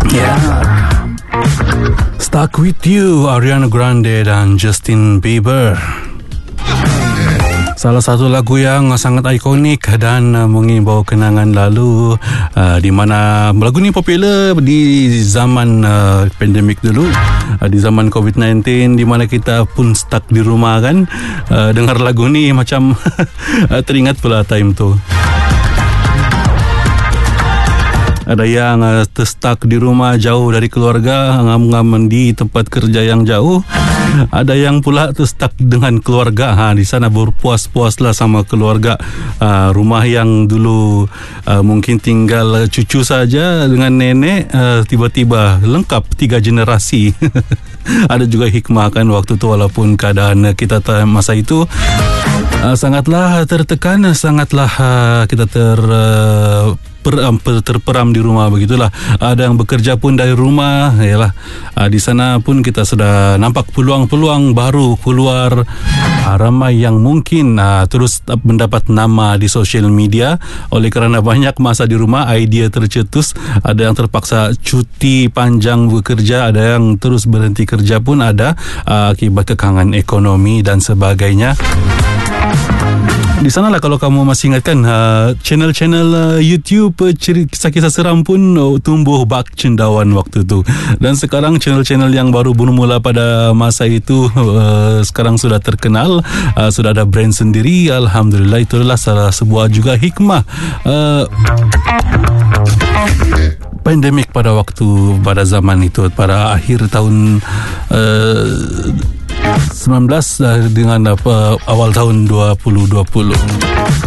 Stuck With You, Ariana Grande dan Justin Bieber. Salah satu lagu yang sangat ikonik dan mengimbau kenangan lalu, di mana lagu ni popular di zaman pandemik dulu, di zaman COVID-19, di mana kita pun stuck di rumah kan. Dengar lagu ni macam teringat pula time tu. Ada yang terstuck di rumah jauh dari keluarga, ngam-ngam di tempat kerja yang jauh. Ada yang pula terstuck dengan keluarga. Di sana berpuas-puaslah sama keluarga. Rumah yang dulu mungkin tinggal cucu saja dengan nenek, tiba-tiba lengkap 3 generasi. Ada juga hikmah kan waktu tu, walaupun keadaan kita masa itu sangatlah tertekan, sangatlah kita terperam di rumah, begitulah. Ada yang bekerja pun dari rumah, yalah. Di sana pun kita sudah nampak peluang-peluang baru keluar. Ramai yang mungkin terus mendapat nama di sosial media oleh kerana banyak masa di rumah, idea tercetus. Ada yang terpaksa cuti panjang bekerja, ada yang terus berhenti kerja pun ada akibat kekangan ekonomi dan sebagainya. Di sanalah kalau kamu masih ingatkan, channel-channel YouTube kisah-kisah seram pun tumbuh bak cendawan waktu tu. Dan sekarang channel-channel yang baru bermula pada masa itu sekarang sudah terkenal, sudah ada brand sendiri. Alhamdulillah, itulah salah sebuah juga hikmah pandemik pada zaman itu, pada akhir tahun 19 dengan awal tahun 2020.